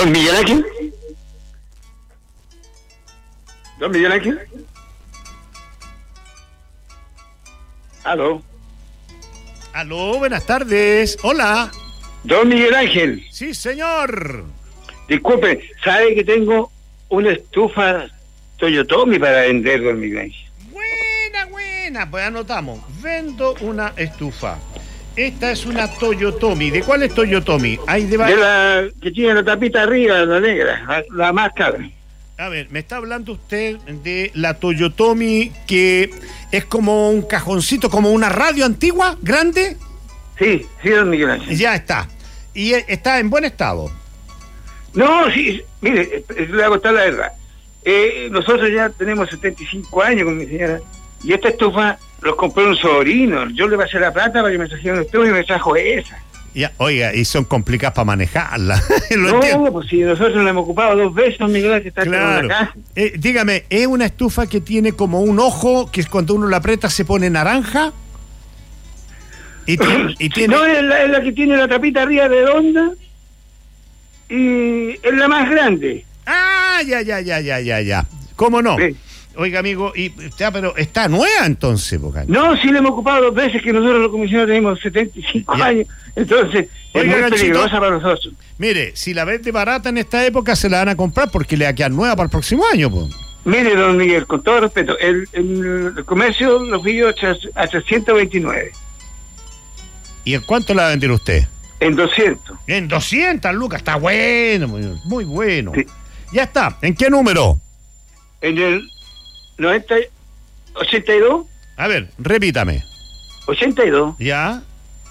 ¿Don Miguel Ángel? ¿Don Miguel Ángel? ¿Aló? Aló, buenas tardes. Hola. Don Miguel Ángel. Sí, señor. Disculpe, ¿sabe que tengo una estufa Toyotomi para vender, don Miguel Ángel? Buena, pues anotamos. Vendo una estufa. Esta es una Toyotomi. ¿De cuál es Toyotomi? Hay de la que tiene la tapita arriba, la negra, la más cara. A ver, me está hablando usted de la Toyotomi, que es como un cajoncito, como una radio antigua, grande. Sí, don Miguel Ángel. Ya está. Y está en buen estado. No, sí, mire, le voy a contar la verdad. Nosotros ya tenemos 75 años con mi señora, y esta estufa los compró un sobrino. Yo le pasé la plata para que me trajera una estufa y me trajo esa. Ya, oiga, y son complicadas para manejarla. No, pues si nosotros la hemos ocupado 2 veces, Miguel Ángel, está claro. Acá. Dígame, ¿es una estufa que tiene como un ojo, que cuando uno la aprieta se pone naranja? Y tiene... No, es la que tiene la tapita arriba redonda y es la más grande. Ah, ya. ¿Cómo no? Sí. Oiga, amigo, pero está nueva entonces, Boca. No, sí la hemos ocupado 2 veces, que nosotros los comisionados tenemos 75 años, entonces oiga, es muy Ganchito, peligrosa para nosotros. Mire, si la vende barata en esta época, se la van a comprar porque le va a quedar nueva para el próximo año, pues. Mire, don Miguel, con todo respeto, el comercio lo pidió a 329. ¿Y en cuánto la va a vender usted? En 200. En 200, Lucas, está bueno, muy bueno. Sí. Ya está, ¿en qué número? En el 82. A ver, repítame. 82. ¿Ya?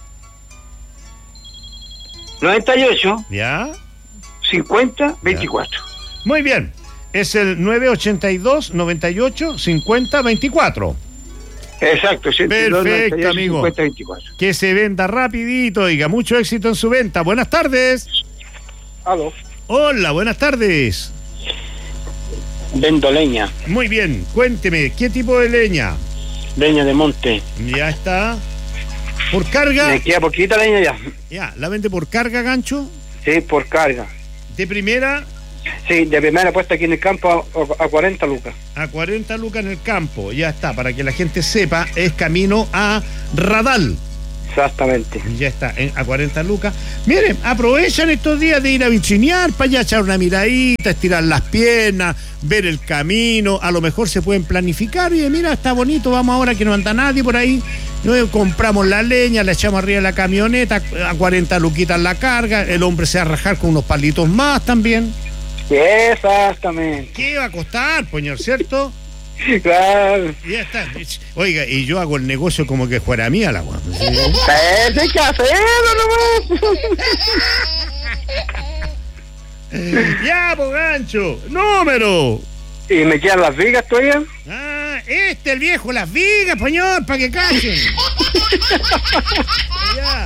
98. ¿Ya? 50, 24. Ya. Muy bien. Es el 982 98 50 24. Exacto, 82, perfecto, 98, amigo. 50, 24. Que se venda rapidito, oiga, mucho éxito en su venta. Buenas tardes. Aló. Hola, buenas tardes. Vendo leña. Muy bien, cuénteme, ¿qué tipo de leña? Leña de monte. Ya está. ¿Por carga? Me queda poquita leña ya. Ya, ¿la vende por carga, Gancho? Sí, por carga. ¿De primera? Sí, de primera puesta aquí en el campo a 40 lucas. A 40 lucas en el campo, ya está, para que la gente sepa, es camino a Radal. Exactamente. Ya está, a 40 lucas. Miren, aprovechan estos días de ir a vitrinear para allá, echar una miradita, estirar las piernas, ver el camino, a lo mejor se pueden planificar y mira, está bonito, vamos ahora que no anda nadie por ahí, compramos la leña, la echamos arriba de la camioneta, a 40 luquitas la carga, el hombre se va a rajar con unos palitos más también. Exactamente. ¿Qué va a costar, señor, cierto? Claro. Ya está. Oiga, y yo hago el negocio como que fuera mía la guapa. ¿Sí? Hay que hacerlo nomás. Ya, po, Gancho. ¡Número! ¿Y me quedan las vigas todavía? Ah, el viejo, las vigas, señor, para que callen. Ya.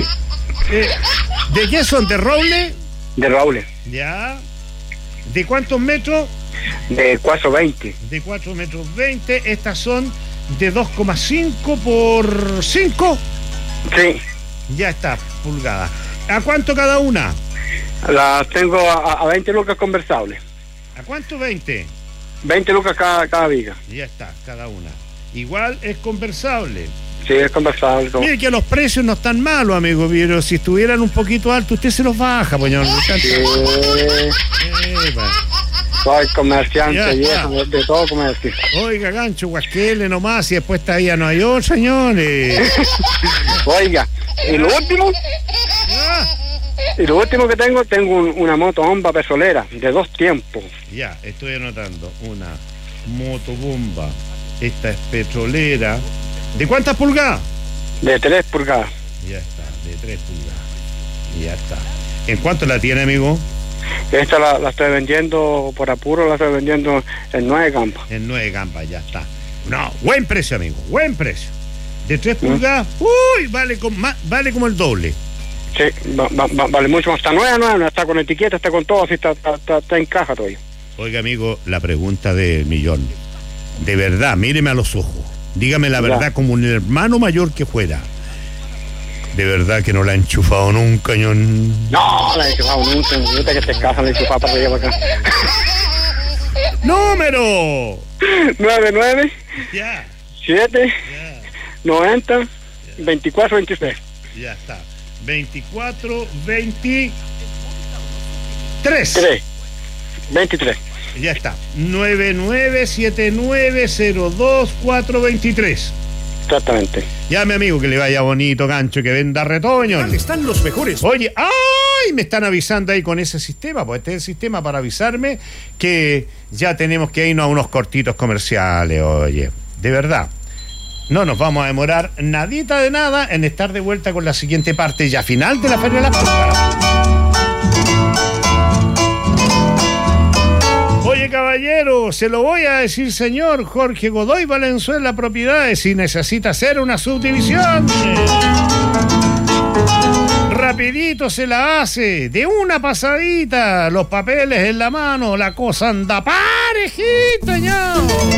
¿De qué son? ¿De roble? De roble. Ya. ¿De cuántos metros? De 4,20. De 4 metros 20. Estas son de 2,5 por 5. Sí. Ya está, pulgada. ¿A cuánto cada una? Las tengo a 20 lucas conversables. ¿A cuánto 20? 20 lucas cada viga. Ya está, cada una. Igual es conversable. Sí, es conversable. Mire que los precios no están malos, amigo, pero si estuvieran un poquito altos, usted se los baja, señor. Soy comerciante viejo, de todo comercio. Oiga, Gancho, guasquele nomás, y después todavía no hay otro, señores. Oiga, y lo último... Y lo último que tengo una motobomba petrolera de 2 tiempos. Ya, estoy anotando. Una motobomba. Esta es petrolera. ¿De cuántas pulgadas? De 3 pulgadas. Ya está, de 3 pulgadas. Ya está. ¿En cuánto la tiene, amigo? Esta la estoy vendiendo por apuro, la estoy vendiendo en 9 campas. En 9 campas, ya está. No, buen precio, amigo, buen precio. De 3 pulgadas, uy, vale como el doble. Sí, vale mucho más. Está nueva, está con etiqueta, está con todo, así está en caja todavía. Oiga, amigo, la pregunta del millón. De verdad, míreme a los ojos. Dígame la verdad como un hermano mayor que fuera. De verdad que no la he enchufado nunca, yo... No, la he enchufado nunca. Ahorita que te casan, la he enchufado para allá para acá. ¡Número! 99 Ya. 7 Ya. 90 24 23. Ya está. 24, 23. 23. Ya está. 9979022423. Exactamente. Ya, mi amigo, que le vaya bonito, gancho, que venda retoño. Están los mejores. Oye, ¡ay! Me están avisando ahí con ese sistema. Pues este es el sistema para avisarme que ya tenemos que irnos a unos cortitos comerciales, oye. De verdad. No nos vamos a demorar nadita de nada en estar de vuelta con la siguiente parte ya final de la Feria de la Fruta. Oye, caballero, se lo voy a decir, señor Jorge Godoy Valenzuela Propiedades, si necesita hacer una subdivisión. Rapidito se la hace, de una pasadita, los papeles en la mano, la cosa anda parejita, ya.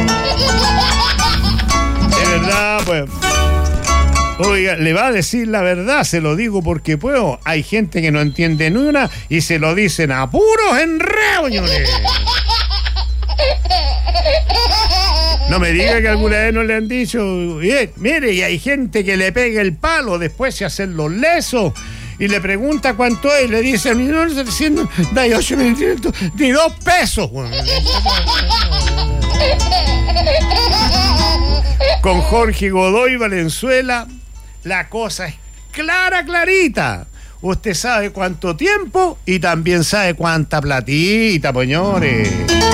De verdad, pues. Oiga, le va a decir la verdad, se lo digo porque puedo. Hay gente que no entiende ni una y se lo dicen a puros enredos, señores. No me diga que alguna vez no le han dicho, mire, y hay gente que le pega el palo, después se hacen los lesos y le pregunta cuánto es, y le dicen, no está diciendo, da 8 minutos, ni 2 pesos. Con Jorge Godoy Valenzuela, la cosa es clarita. Usted sabe cuánto tiempo y también sabe cuánta platita, señores.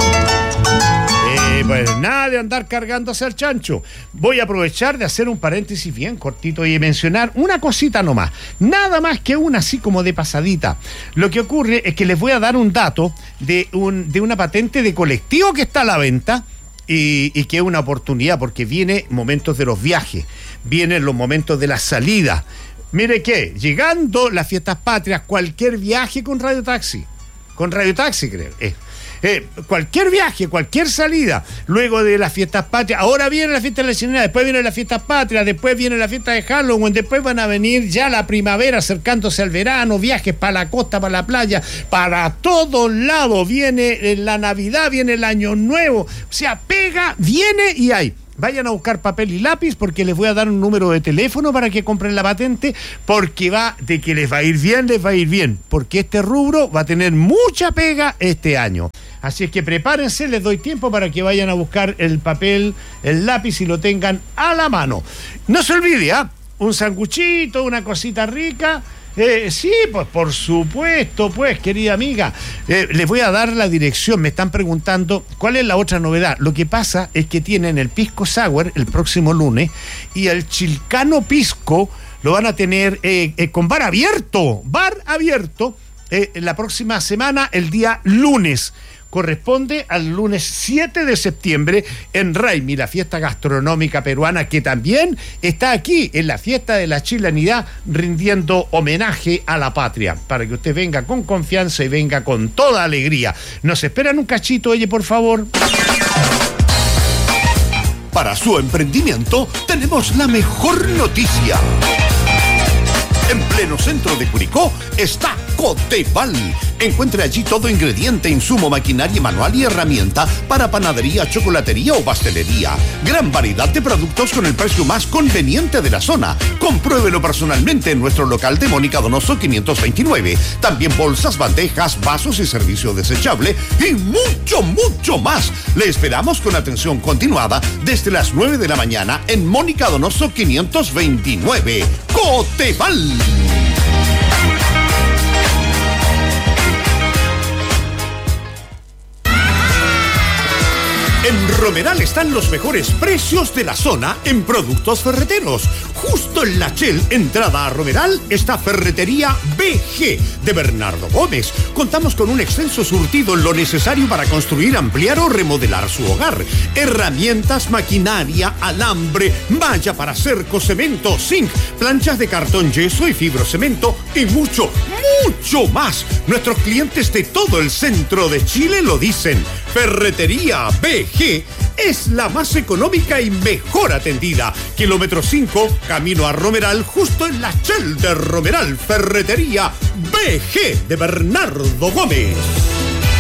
Pues nada de andar cargándose al chancho. Voy a aprovechar de hacer un paréntesis bien cortito y mencionar una cosita nomás. Nada más que una así como de pasadita. Lo que ocurre es que les voy a dar un dato de una patente de colectivo que está a la venta y que es una oportunidad porque viene momentos de los viajes, vienen los momentos de la salida. Mire que, llegando las fiestas patrias, cualquier viaje con radiotaxi creo, cualquier viaje, cualquier salida, luego de las fiestas patrias, ahora viene la fiesta de la Chilenidad, después viene la fiesta patria, después viene la fiesta de Halloween, después van a venir ya la primavera acercándose al verano, viajes para la costa, para la playa, para todos lados, viene la Navidad, viene el Año Nuevo, o sea, pega, viene y hay. Vayan a buscar papel y lápiz porque les voy a dar un número de teléfono para que compren la patente, porque va de que les va a ir bien, porque este rubro va a tener mucha pega este año. Así es que prepárense, les doy tiempo para que vayan a buscar el papel, el lápiz y lo tengan a la mano. No se olvide, un sanguchito, una cosita rica. Sí, pues por supuesto, pues, querida amiga. Les voy a dar la dirección. Me están preguntando cuál es la otra novedad. Lo que pasa es que tienen el Pisco Sour el próximo lunes y el Chilcano Pisco lo van a tener con bar abierto. La próxima semana, el día lunes. Corresponde al lunes 7 de septiembre en Raimi, la fiesta gastronómica peruana que también está aquí en la fiesta de la chilenidad rindiendo homenaje a la patria, para que usted venga con confianza y venga con toda alegría. Nos esperan un cachito, oye, por favor. Para su emprendimiento tenemos la mejor noticia. En pleno centro de Curicó está Coteval. Encuentre allí todo ingrediente, insumo, maquinaria manual y herramienta para panadería, chocolatería o pastelería. Gran variedad de productos con el precio más conveniente de la zona. Compruébelo personalmente en nuestro local de Mónica Donoso 529. También bolsas, bandejas, vasos y servicio desechable y mucho más. Le esperamos con atención continuada desde las 9 de la mañana en Mónica Donoso 529. Coteval. En Romeral están los mejores precios de la zona en productos ferreteros. Justo en la Shell, entrada a Romeral, está Ferretería BG de Bernardo Gómez. Contamos con un extenso surtido en lo necesario para construir, ampliar o remodelar su hogar. Herramientas, maquinaria, alambre, malla para cerco, cemento, zinc, planchas de cartón, yeso y fibrocemento y mucho más. Nuestros clientes de todo el centro de Chile lo dicen. Ferretería BG es la más económica y mejor atendida. Kilómetro 5, camino a Romeral, justo en la Shell de Romeral, Ferretería BG de Bernardo Gómez.